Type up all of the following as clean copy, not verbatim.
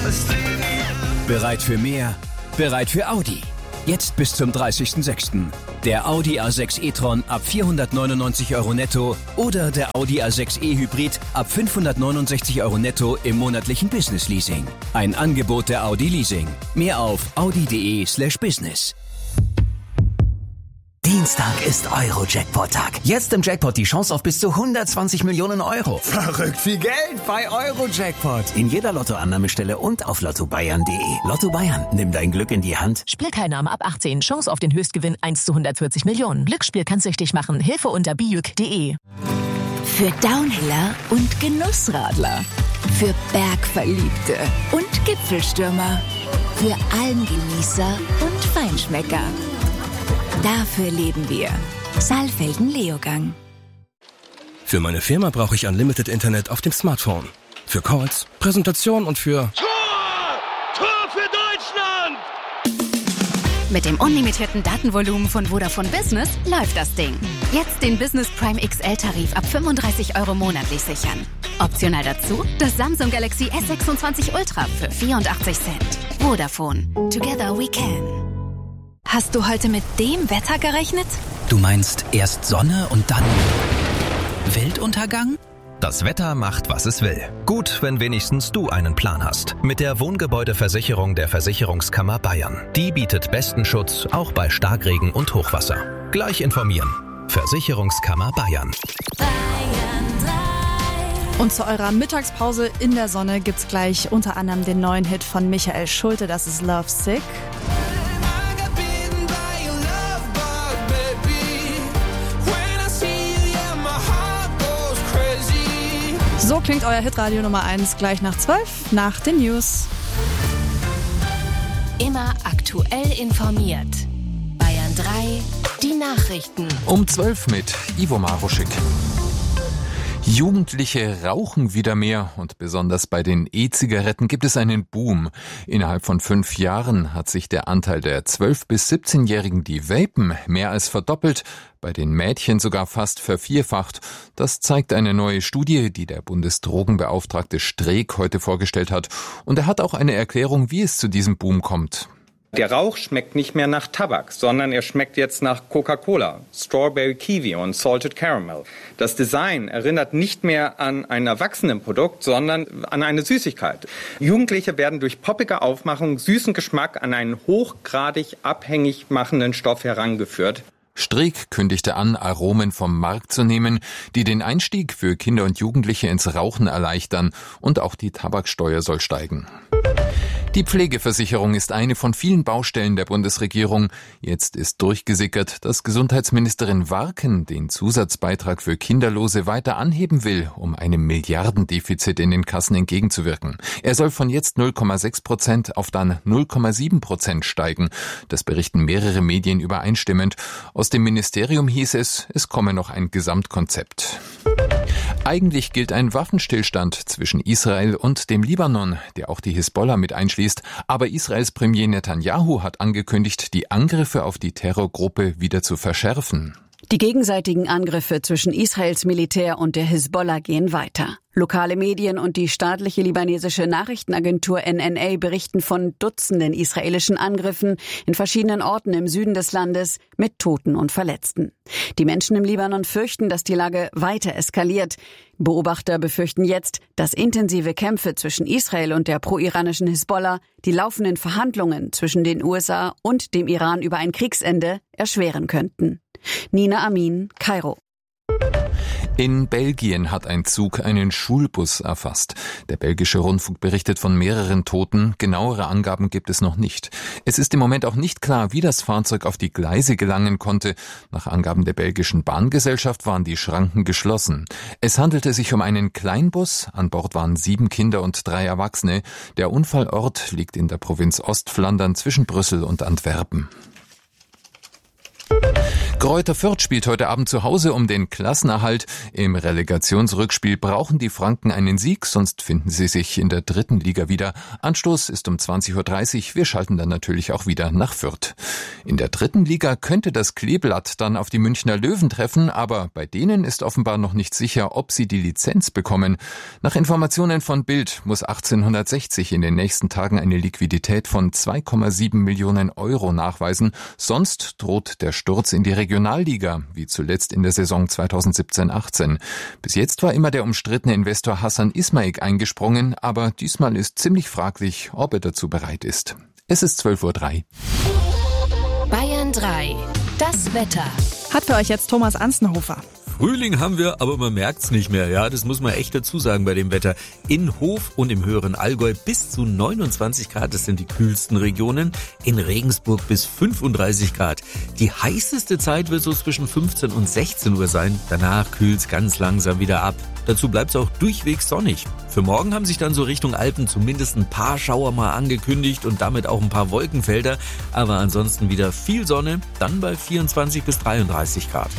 Bereit für mehr? Bereit für Audi. Jetzt bis zum 30.06. Der Audi A6 e-tron ab 499 € netto oder der Audi A6 e-Hybrid ab 569 € netto im monatlichen Business-Leasing. Ein Angebot der Audi Leasing. Mehr auf audi.de/business. Dienstag ist Euro-Jackpot-Tag. Jetzt im Jackpot die Chance auf bis zu 120 Millionen €. Verrückt viel Geld bei Euro-Jackpot. In jeder Lottoannahmestelle und auf lottobayern.de. Lotto Bayern, nimm dein Glück in die Hand. Spielteilnahme ab 18. Chance auf den Höchstgewinn 1 zu 140 Millionen. Glücksspiel kann süchtig machen. Hilfe unter biüc.de. Für Downhiller und Genussradler. Für Bergverliebte und Gipfelstürmer. Für Almgenießer und Feinschmecker. Dafür leben wir. Saalfelden-Leogang. Für meine Firma brauche ich Unlimited Internet auf dem Smartphone. Für Calls, Präsentation und für... Tor für Deutschland! Mit dem unlimitierten Datenvolumen von Vodafone Business läuft das Ding. Jetzt den Business Prime XL-Tarif ab 35 € monatlich sichern. Optional dazu das Samsung Galaxy S26 Ultra für 84 Cent. Vodafone. Together we can. Hast du heute mit dem Wetter gerechnet? Du meinst erst Sonne und dann Weltuntergang? Das Wetter macht, was es will. Gut, wenn wenigstens du einen Plan hast. Mit der Wohngebäudeversicherung der Versicherungskammer Bayern. Die bietet besten Schutz, auch bei Starkregen und Hochwasser. Gleich informieren. Versicherungskammer Bayern. Und zu eurer Mittagspause in der Sonne gibt's gleich unter anderem den neuen Hit von Michael Schulte, das ist Love Sick. So klingt euer Hitradio Nummer 1 gleich nach 12, nach den News. Immer aktuell informiert. Bayern 3, die Nachrichten. Um 12 mit Ivo Maruschik. Jugendliche rauchen wieder mehr und besonders bei den E-Zigaretten gibt es einen Boom. Innerhalb von 5 Jahren hat sich der Anteil der 12- bis 17-Jährigen, die vapen, mehr als verdoppelt, bei den Mädchen sogar fast vervierfacht. Das zeigt eine neue Studie, die der Bundesdrogenbeauftragte Streeck heute vorgestellt hat. Und er hat auch eine Erklärung, wie es zu diesem Boom kommt. Der Rauch schmeckt nicht mehr nach Tabak, sondern er schmeckt jetzt nach Coca-Cola, Strawberry Kiwi und Salted Caramel. Das Design erinnert nicht mehr an ein Erwachsenenprodukt, sondern an eine Süßigkeit. Jugendliche werden durch poppige Aufmachung süßen Geschmack an einen hochgradig abhängig machenden Stoff herangeführt. Streeck kündigte an, Aromen vom Markt zu nehmen, die den Einstieg für Kinder und Jugendliche ins Rauchen erleichtern, und auch die Tabaksteuer soll steigen. Die Pflegeversicherung ist eine von vielen Baustellen der Bundesregierung. Jetzt ist durchgesickert, dass Gesundheitsministerin Warken den Zusatzbeitrag für Kinderlose weiter anheben will, um einem Milliardendefizit in den Kassen entgegenzuwirken. Er soll von jetzt 0,6% auf dann 0,7% steigen. Das berichten mehrere Medien übereinstimmend. Aus dem Ministerium hieß es komme noch ein Gesamtkonzept. Eigentlich gilt ein Waffenstillstand zwischen Israel und dem Libanon, der auch die Hisbollah mit einschließt. Aber Israels Premier Netanyahu hat angekündigt, die Angriffe auf die Terrorgruppe wieder zu verschärfen. Die gegenseitigen Angriffe zwischen Israels Militär und der Hisbollah gehen weiter. Lokale Medien und die staatliche libanesische Nachrichtenagentur NNA berichten von Dutzenden israelischen Angriffen in verschiedenen Orten im Süden des Landes mit Toten und Verletzten. Die Menschen im Libanon fürchten, dass die Lage weiter eskaliert. Beobachter befürchten jetzt, dass intensive Kämpfe zwischen Israel und der pro-iranischen Hisbollah die laufenden Verhandlungen zwischen den USA und dem Iran über ein Kriegsende erschweren könnten. Nina Amin, Kairo. In Belgien hat ein Zug einen Schulbus erfasst. Der belgische Rundfunk berichtet von mehreren Toten. Genauere Angaben gibt es noch nicht. Es ist im Moment auch nicht klar, wie das Fahrzeug auf die Gleise gelangen konnte. Nach Angaben der belgischen Bahngesellschaft waren die Schranken geschlossen. Es handelte sich um einen Kleinbus. An Bord waren 7 Kinder und 3 Erwachsene. Der Unfallort liegt in der Provinz Ostflandern zwischen Brüssel und Antwerpen. Greuther Fürth spielt heute Abend zu Hause um den Klassenerhalt. Im Relegationsrückspiel brauchen die Franken einen Sieg, sonst finden sie sich in der 3. Liga wieder. Anstoß ist um 20.30 Uhr. Wir schalten dann natürlich auch wieder nach Fürth. In der 3. Liga könnte das Kleeblatt dann auf die Münchner Löwen treffen, aber bei denen ist offenbar noch nicht sicher, ob sie die Lizenz bekommen. Nach Informationen von Bild muss 1860 in den nächsten Tagen eine Liquidität von 2,7 Millionen Euro nachweisen. Sonst droht der Sturz in die Regionalliga, wie zuletzt in der Saison 2017-18. Bis jetzt war immer der umstrittene Investor Hassan Ismaik eingesprungen, aber diesmal ist ziemlich fraglich, ob er dazu bereit ist. Es ist 12.03 Uhr. Bayern 3. Das Wetter. Hat für euch jetzt Thomas Anzenhofer. Frühling haben wir, aber man merkt's nicht mehr. Ja, das muss man echt dazu sagen bei dem Wetter. In Hof und im höheren Allgäu bis zu 29 Grad, das sind die kühlsten Regionen. In Regensburg bis 35 Grad. Die heißeste Zeit wird so zwischen 15 und 16 Uhr sein. Danach kühlt's ganz langsam wieder ab. Dazu bleibt's auch durchweg sonnig. Für morgen haben sich dann so Richtung Alpen zumindest ein paar Schauer mal angekündigt und damit auch ein paar Wolkenfelder. Aber ansonsten wieder viel Sonne, dann bei 24 bis 33 Grad.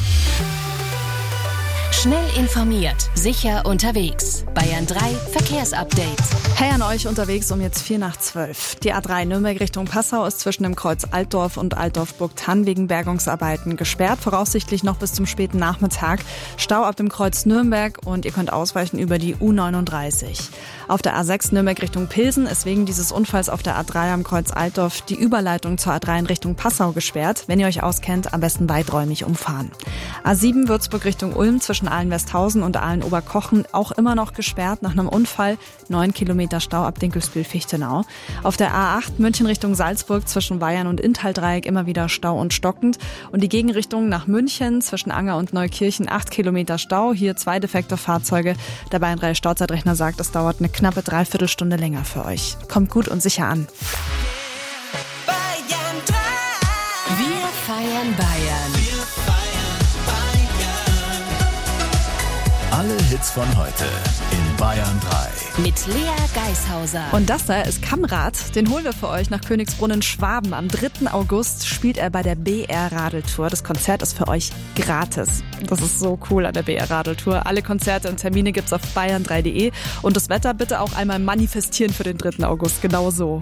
Schnell informiert, sicher unterwegs. Bayern 3 Verkehrsupdate. Hey an euch unterwegs um jetzt 11:45. Die A3 Nürnberg Richtung Passau ist zwischen dem Kreuz Altdorf und Altdorf-Burgthann wegen Bergungsarbeiten gesperrt. Voraussichtlich noch bis zum späten Nachmittag. Stau ab dem Kreuz Nürnberg und ihr könnt ausweichen über die U39. Auf der A6 Nürnberg Richtung Pilsen ist wegen dieses Unfalls auf der A3 am Kreuz Altdorf die Überleitung zur A3 in Richtung Passau gesperrt. Wenn ihr euch auskennt, am besten weiträumig umfahren. A7 Würzburg Richtung Ulm zwischen Aalen-Westhausen und Aalen-Oberkochen auch immer noch gesperrt nach einem Unfall. 9 Kilometer Stau ab Dinkelsbühl-Fichtenau. Auf der A8 München Richtung Salzburg zwischen Weyern und Inntal-Dreieck immer wieder Stau und stockend. Und die Gegenrichtung nach München zwischen Anger und Neukirchen 8 Kilometer Stau. Hier 2 defekte Fahrzeuge. Der Bayern 3 Stauzeitrechner sagt, es dauert eine knappe Dreiviertelstunde länger für euch. Kommt gut und sicher an. Bayern 3. Wir feiern Bayern. Alle Hits von heute in Bayern 3. Mit Lea Geishauser. Und das da ist Kamrad. Den holen wir für euch nach Königsbrunn Schwaben. Am 3. August spielt er bei der BR Radeltour. Das Konzert ist für euch gratis. Das ist so cool an der BR Radeltour. Alle Konzerte und Termine gibt's auf bayern3.de. Und das Wetter bitte auch einmal manifestieren für den 3. August. Genau so.